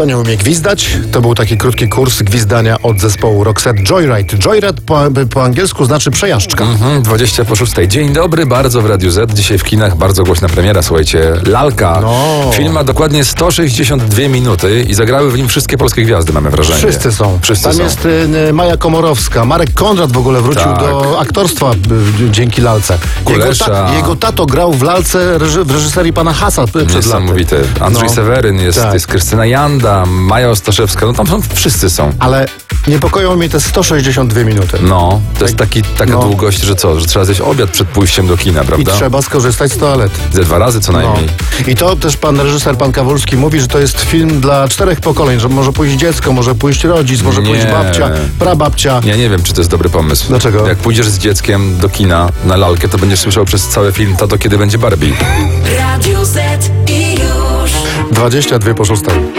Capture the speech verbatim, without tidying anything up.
Kto nie umie gwizdać? To był taki krótki kurs gwizdania od zespołu Roxette Joyride. Joyride po, po angielsku znaczy przejażdżka. Mhm, dwadzieścia po szóstej. Dzień dobry, bardzo w Radiu Z. Dzisiaj w kinach bardzo głośna premiera, słuchajcie. Lalka. No. Film ma dokładnie sto sześćdziesiąt dwie minuty i zagrały w nim wszystkie polskie gwiazdy, mamy wrażenie. Wszyscy są. Wszyscy Tam są. jest y, Maja Komorowska. Marek Konrad w ogóle wrócił Tak. do aktorstwa y, dzięki Lalce. Jego, Kulesza. jego tato grał w Lalce reży, w reżyserii pana Hasa przed laty. Niesamowity. Andrzej No. Seweryn jest, Tak. jest Krystyna Janda, Maja Ostaszewska, no tam są, wszyscy są. Ale niepokoją mnie te sto sześćdziesiąt dwie minuty. No, to jest taki, taka No. długość, że co, że trzeba zjeść obiad przed pójściem do kina, I prawda? trzeba skorzystać z toalety. Ze dwa razy co No. najmniej. I to też pan reżyser, pan Kawulski mówi, że to jest film dla czterech pokoleń, że może pójść dziecko, może pójść rodzic, może Nie. pójść babcia, prababcia. Ja nie wiem, czy to jest dobry pomysł. Dlaczego? Jak pójdziesz z dzieckiem do kina na lalkę, to będziesz słyszał przez cały film, tato, kiedy będzie Barbie. Radio Z i już. dwadzieścia dwie po szóstej.